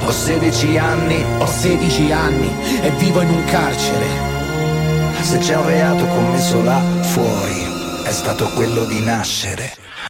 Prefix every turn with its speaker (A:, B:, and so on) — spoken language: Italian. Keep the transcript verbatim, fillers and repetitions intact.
A: Ho sedici anni,
B: Ho sedici anni e vivo in un carcere.
A: se c'è un reato commesso là fuori, è stato quello di nascere.